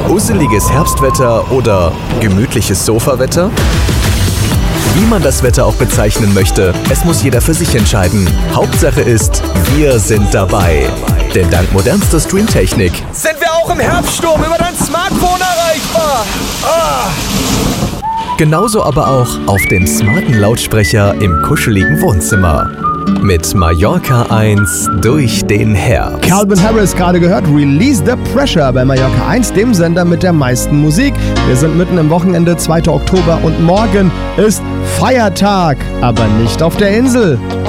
Useliges Herbstwetter oder gemütliches Sofawetter? Wie man das Wetter auch bezeichnen möchte, es muss jeder für sich entscheiden. Hauptsache ist, wir sind dabei. Denn dank modernster Streamtechnik sind wir auch im Herbststurm über dein Smartphone erreichbar. Genauso aber auch auf dem smarten Lautsprecher im kuscheligen Wohnzimmer. Mit Mallorca 1 durch den Herbst. Calvin Harris gerade gehört, Release the Pressure bei Mallorca 1, dem Sender mit der meisten Musik. Wir sind mitten im Wochenende, 2. Oktober und morgen ist Feiertag, aber nicht auf der Insel.